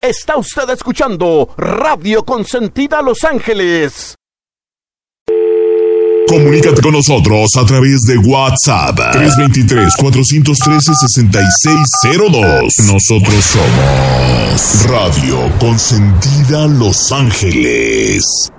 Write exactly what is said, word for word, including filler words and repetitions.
Está usted escuchando Radio Consentida Los Ángeles. Comunícate con nosotros a través de WhatsApp tres dos tres, cuatro uno tres, seis seis cero dos. Nosotros somos Radio Consentida Los Ángeles.